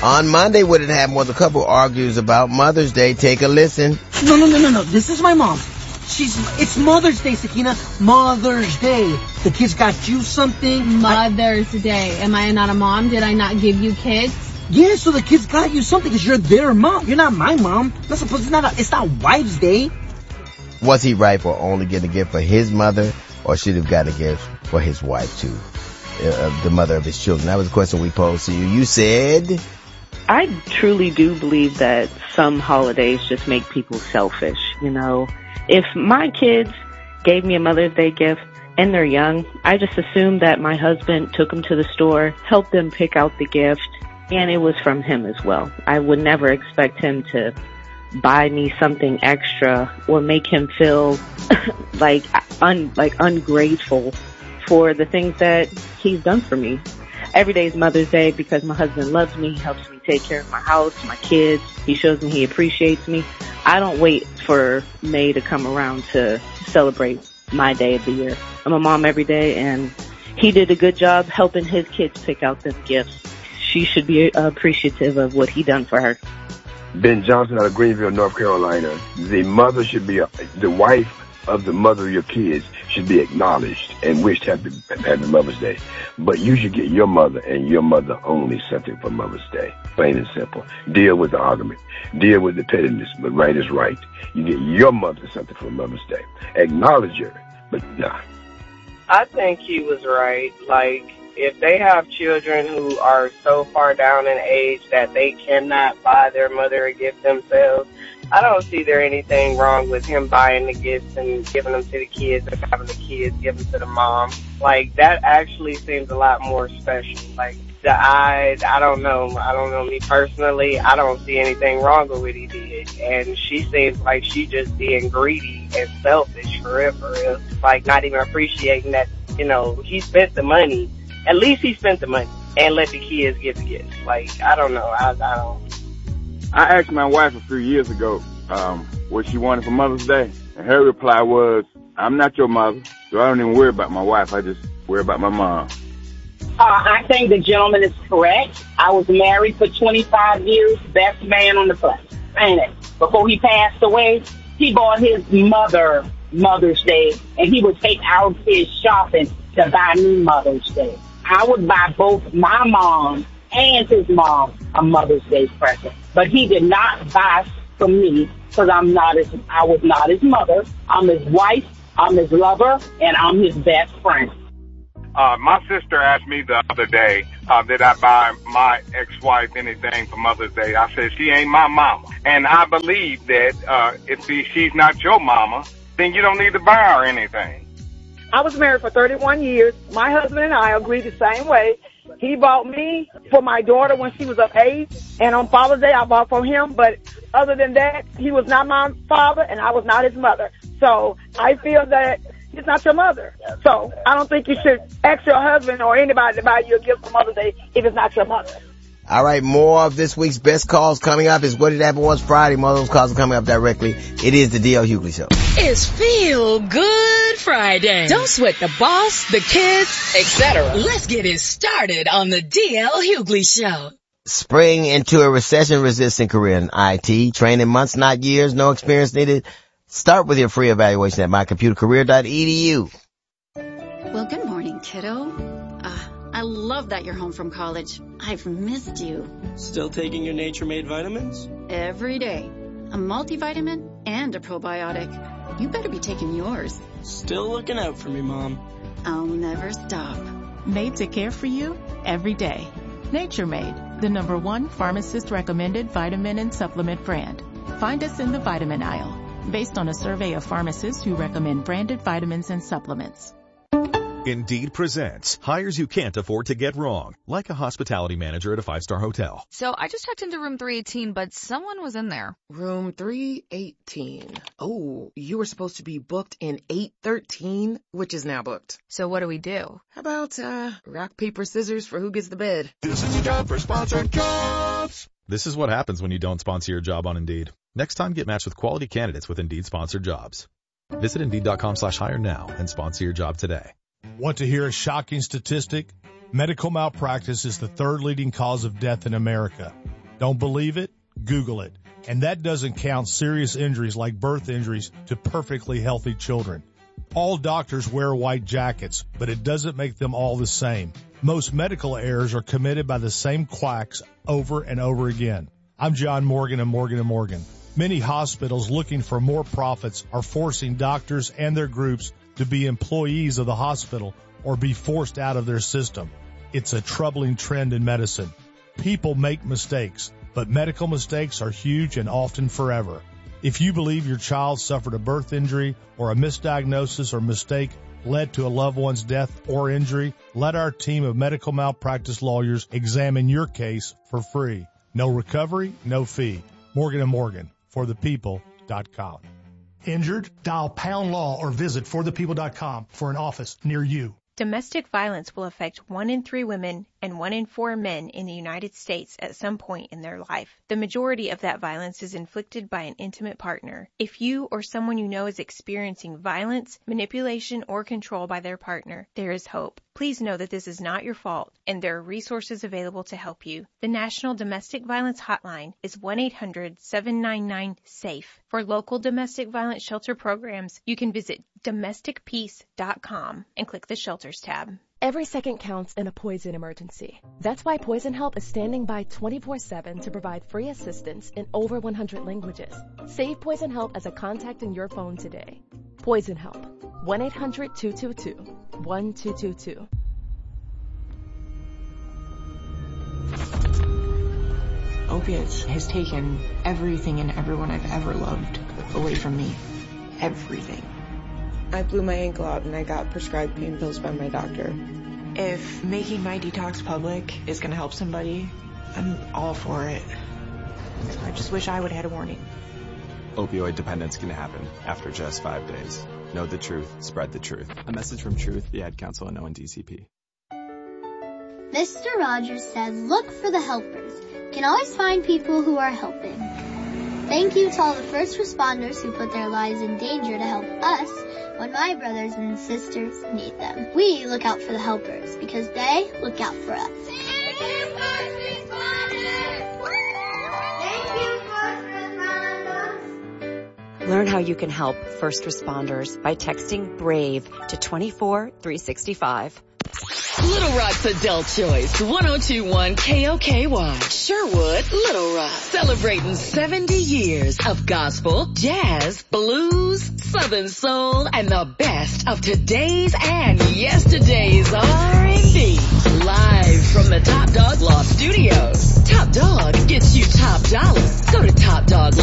On Monday, what had happened was a couple argues about Mother's Day. Take a listen. No. This is my mom. It's Mother's Day, Sakina. Mother's Day. The kids got you something. Mother's Day. Am I not a mom? Did I not give you kids? Yeah, so the kids got you something because you're their mom. You're not my mom. It's not Wife's Day. Was he right for only getting a gift for his mother, or should have got a gift for his wife too? The mother of his children. That was the question we posed to you. You said... I truly do believe that some holidays just make people selfish, you know. If my kids gave me a Mother's Day gift and they're young, I just assume that my husband took them to the store, helped them pick out the gift, and it was from him as well. I would never expect him to buy me something extra or make him feel like ungrateful for the things that he's done for me. Every day is Mother's Day because my husband loves me. He helps me take care of my house, my kids. He shows me he appreciates me. I don't wait for May to come around to celebrate my day of the year. I'm a mom every day, and he did a good job helping his kids pick out them gifts. She should be appreciative of what he done for her. Ben Johnson out of Greenville, North Carolina. The mother should be, the wife of the mother of your kids should be acknowledged and wished happy Mother's Day. But you should get your mother and your mother only something for Mother's Day. Plain and simple. Deal with the argument. Deal with the pettiness, but right is right. You get your mother something for Mother's Day. Acknowledge her, but nah. I think he was right. Like, if they have children who are so far down in age that they cannot buy their mother a gift themselves, I don't see there anything wrong with him buying the gifts and giving them to the kids and having the kids give them to the mom. Like, that actually seems a lot more special. Like, I don't know me personally, I don't see anything wrong with what he did. And she seems like she just being greedy and selfish for real. Like, not even appreciating that, you know, he spent the money. At least he spent the money and let the kids get the gifts. Like, I don't know. I asked my wife a few years ago what she wanted for Mother's Day, and her reply was, I'm not your mother, so I don't even worry about my wife. I just worry about my mom. I think the gentleman is correct. I was married for 25 years, best man on the planet. And before he passed away, he bought his mother Mother's Day, and he would take our kids shopping to buy me Mother's Day. I would buy both my mom and his mom a Mother's Day present. But he did not buy for me because I was not his mother. I'm his wife, I'm his lover, and I'm his best friend. My sister asked me the other day, did I buy my ex-wife anything for Mother's Day? I said, she ain't my mama. And I believe that if she's not your mama, then you don't need to buy her anything. I was married for 31 years. My husband and I agreed the same way. He bought me for my daughter when she was of age, and on Father's Day I bought for him, but other than that, he was not my father and I was not his mother. So I feel that he's not your mother. So I don't think you should ask your husband or anybody to buy you a gift for Mother's Day if it's not your mother. All right, more of this week's best calls coming up. Is What Did Happen Was Friday. More of those calls are coming up directly. It is the D.L. Hughley Show. It's Feel Good Friday. Don't sweat the boss, the kids, etc. Let's get it started on the D.L. Hughley Show. Spring into a recession-resistant career in IT. Training months, not years. No experience needed. Start with your free evaluation at mycomputercareer.edu. Well, good morning, kiddo. I love that you're home from college. I've missed you. Still taking your Nature Made vitamins? Every day. A multivitamin and a probiotic. You better be taking yours. Still looking out for me, Mom. I'll never stop. Made to care for you every day. Nature Made, the #1 pharmacist-recommended vitamin and supplement brand. Find us in the vitamin aisle, based on a survey of pharmacists who recommend branded vitamins and supplements. Indeed presents hires you can't afford to get wrong, like a hospitality manager at a 5-star hotel. So I just checked into room 318, but someone was in there. Room 318. Oh, you were supposed to be booked in 813, which is now booked. So what do we do? How about, rock, paper, scissors for who gets the bed? This is a job for Sponsored Jobs. This is what happens when you don't sponsor your job on Indeed. Next time, get matched with quality candidates with Indeed Sponsored Jobs. Visit Indeed.com/hire now and sponsor your job today. Want to hear a shocking statistic? Medical malpractice is the third leading cause of death in America. Don't believe it? Google it. And that doesn't count serious injuries like birth injuries to perfectly healthy children. All doctors wear white jackets, but it doesn't make them all the same. Most medical errors are committed by the same quacks over and over again. I'm John Morgan of Morgan & Morgan. Many hospitals looking for more profits are forcing doctors and their groups to be employees of the hospital or be forced out of their system. It's a troubling trend in medicine. People make mistakes, but medical mistakes are huge and often forever. If you believe your child suffered a birth injury or a misdiagnosis or mistake led to a loved one's death or injury, let our team of medical malpractice lawyers examine your case for free. No recovery, no fee. Morgan & Morgan, forthepeople.com. Injured? Dial #law or visit forthepeople.com for an office near you. Domestic violence will affect 1 in 3 women and 1 in 4 men in the United States at some point in their life. The majority of that violence is inflicted by an intimate partner. If you or someone you know is experiencing violence, manipulation, or control by their partner, there is hope. Please know that this is not your fault, and there are resources available to help you. The National Domestic Violence Hotline is 1-800-799-SAFE. For local domestic violence shelter programs, you can visit domesticpeace.com and click the Shelters tab. Every second counts in a poison emergency. That's why Poison Help is standing by 24/7 to provide free assistance in over 100 languages. Save Poison Help as a contact in your phone today. Poison Help. 1-800-222-1222. Opiates has taken everything and everyone I've ever loved away from me. Everything. I blew my ankle out and I got prescribed pain pills by my doctor. If making my detox public is going to help somebody, I'm all for it. I just wish I would have had a warning. Opioid dependence can happen after just 5 days. Know the truth, spread the truth. A message from Truth, the Ad Council, and ONDCP. Mr. Rogers said, look for the helpers. You can always find people who are helping. Thank you to all the first responders who put their lives in danger to help us when my brothers and sisters need them. We look out for the helpers because they look out for us. Thank you, first responders! Thank you, first responders! Learn how you can help first responders by texting BRAVE to 24365. Little Rock's Adult Choice, 1021 KOKY. Sherwood, Little Rock. Celebrating 70 years of gospel, jazz, blues, southern soul, and the best of today's and yesterday's R&B. Live from the Top Dog Law Studios. Top Dog gets you top dollar. Go to Top Dog